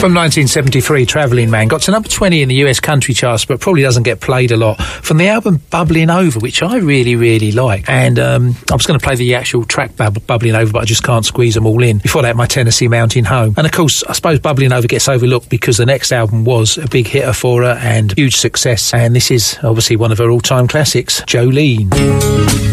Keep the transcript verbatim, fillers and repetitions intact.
From nineteen seventy-three, Travelling Man got to number twenty in the U S country charts, but probably doesn't get played a lot. From the album Bubbling Over, which I really, really like. And um, I was going to play the actual track Bub- Bubbling Over, but I just can't squeeze them all in. Before that, My Tennessee Mountain Home. And of course, I suppose Bubbling Over gets overlooked because the next album was a big hitter for her and huge success. And this is obviously one of her all-time classics, Jolene.